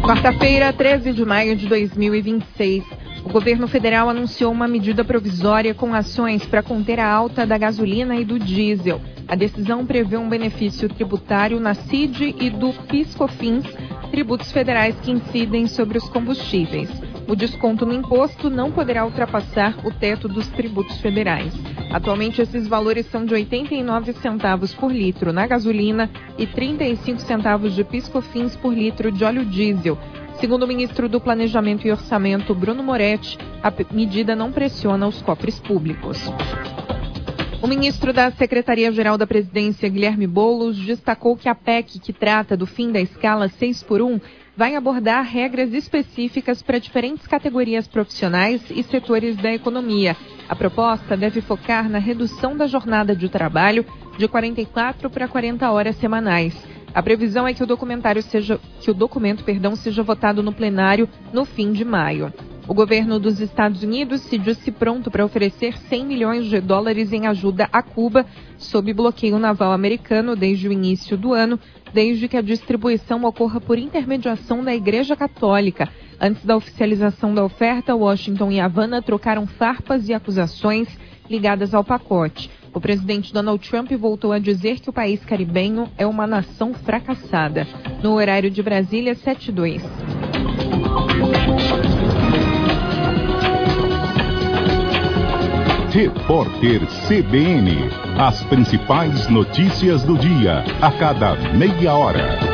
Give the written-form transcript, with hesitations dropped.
Quarta-feira, 13 de maio de 2026. O governo federal anunciou uma medida provisória com ações para conter a alta da gasolina e do diesel. A decisão prevê um benefício tributário na CID e do PIS/COFINS, tributos federais que incidem sobre os combustíveis. O desconto no imposto não poderá ultrapassar o teto dos tributos federais. Atualmente, esses valores são de 89 centavos por litro na gasolina e 35 centavos de PIS/COFINS por litro de óleo diesel. Segundo o ministro do Planejamento e Orçamento, Bruno Moretti, a medida não pressiona os cofres públicos. O ministro da Secretaria-Geral da Presidência, Guilherme Boulos, destacou que a PEC, que trata do fim da escala 6x1, vai abordar regras específicas para diferentes categorias profissionais e setores da economia. A proposta deve focar na redução da jornada de trabalho de 44 para 40 horas semanais. A previsão é que o documento seja votado no plenário no fim de maio. O governo dos Estados Unidos se disse pronto para oferecer 100 milhões de dólares em ajuda a Cuba, sob bloqueio naval americano desde o início do ano, desde que a distribuição ocorra por intermediação da Igreja Católica. Antes da oficialização da oferta, Washington e Havana trocaram farpas e acusações ligadas ao pacote. O presidente Donald Trump voltou a dizer que o país caribenho é uma nação fracassada. No horário de Brasília, 7:02. Repórter CBN. As principais notícias do dia, a cada meia hora.